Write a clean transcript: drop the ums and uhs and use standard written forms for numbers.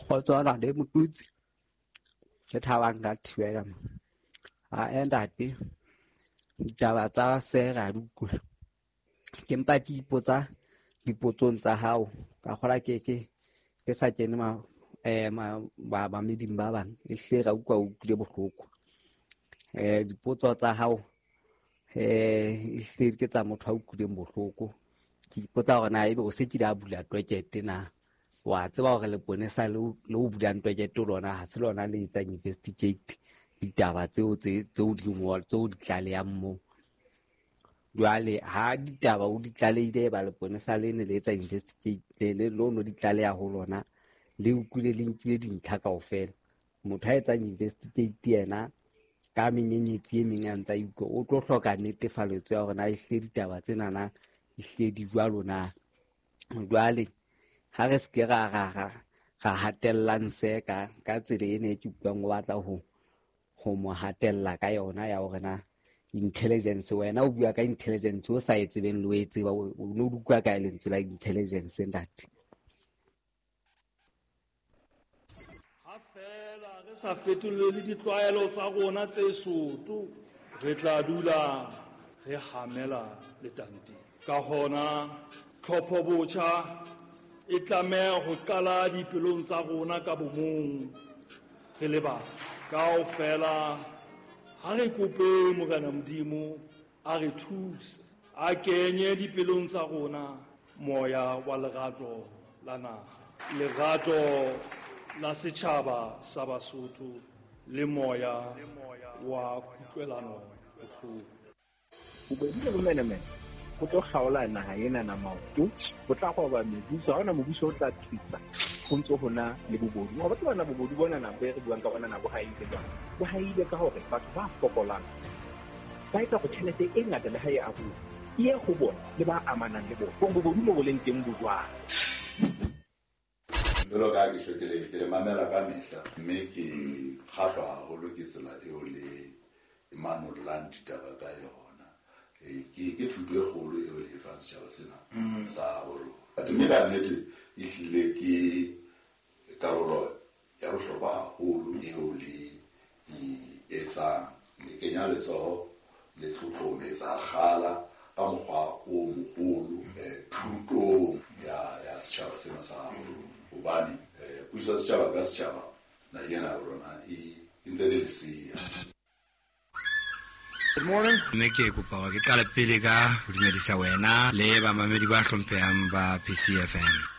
Kgotswana le motutsi ke Thabang ka Thibela a endate ditaba tsa sera dukwe ke mpa ke ipotsa dipotsong tsa hao ka kgola ke sa kene ba meding ba bang e hlera ukwa ukile bohloko dipotso tsa hao e hlere ke tsa motho a ukileng bohloko ke ipotsa gore na ebe o se ke da bula project na wa tseba gore leponesa le o bulang project lona ha se lona le etsa investigate ditaba tseo di ngol tseo di tlaleyang mo jwale ha ditaba o di tlaleile ba leponesa le ne le etsa investigate le lono di tlaleya ho lona le ukule le nkile dintlha kaofela motho a etsang investigate yena ka menyenyetsi e meng a ntsa iko o tlo hloka netefaletso ya gore na e hle ditaba tsena na e hle di jwalo na jwale ha re se ra hatellang se ka tsela ene ke buang o batla ho mo hatella ka yona ya hore na intelligence wena o bua ka intelligence o sa etsebeng le o etseba o no dukwa ka lentswe la intelligence ndati ha fela re sa fetolle ditlwaelo tsa rona tse soto re tla dula re hamela le tanti ka hona tlhopho botjha e tlameha ho qala dipelong tsa rona ka bomong re leba kaofela ha re kope Morena Modimo a re thuse a kenye dipelong tsa rona moya wa lerato la naha lerato la setjhaba sa Basotho le moya wa kutlwelano bohloko bobedi le bomenemene go tlo kgaola naga ena na maoto go tla go ba mebuso ha ona mobuso o tla thusa go ntse go na le bobodu go batho bana bobodu bona na be re buang ka bona na bo haile ka hore batho ba fokolang ba etsa go tšhelete e ngata le ha e abu e go bona le ba amanang le bona go bobodu mo go leng teng bojwang lo ga ke shotele ke le mamela ka mehla mme ke kgahlwa haholo ke tsela eo le Emmanuel Land ditaba ka yona ke thuto e kgolo eo le fang setjhaba sena sa boro mme ka nnete e hlile ke karolo ya bohlokwa haholo eo le etsang le kenya letsoho le tlotlometsa kgala ka mokgwa o moholo thutong ya setjhaba sena sa boro ubani puso setjhaba ka setjhaba na yena rona ntse le sia. Good morning. Mme ke kopa ke qale pele ka ho dumedisa wena le ba mamedi ba hlomphehang ba PCFM.